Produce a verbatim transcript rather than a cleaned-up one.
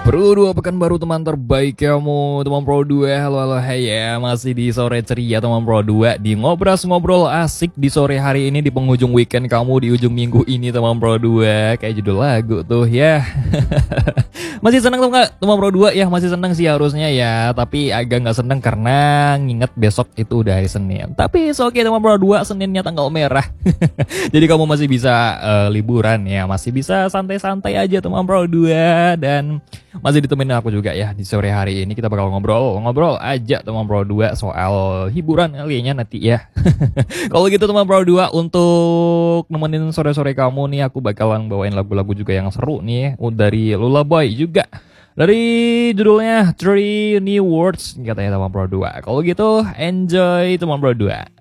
Pro dua pekan baru teman terbaik kamu, teman Pro dua. Halo halo hey ya, masih di sore ceria teman Pro dua, di ngobrol-ngobrol asik di sore hari ini, di penghujung weekend kamu, di ujung minggu ini teman Pro dua. Kayak judul lagu tuh ya. Masih seneng tuh nggak teman Pro dua ya? Masih seneng sih harusnya ya, tapi agak nggak seneng karena nginget besok itu udah hari Senin. Tapi oke okay, teman Pro dua, Seninnya tanggal merah. Jadi kamu masih bisa uh, liburan ya, masih bisa santai-santai aja teman Pro dua, dan masih ditemenin aku juga ya di sore hari ini. Kita bakal ngobrol-ngobrol aja teman Pro dua soal hiburan kalinya nanti ya. Kalau gitu teman Pro dua, untuk nemenin sore-sore kamu nih, aku bakalan bawain lagu-lagu juga yang seru nih dari Lullaby juga. Dari judulnya Three New Words katanya teman Pro dua. Kalau gitu enjoy teman Pro dua.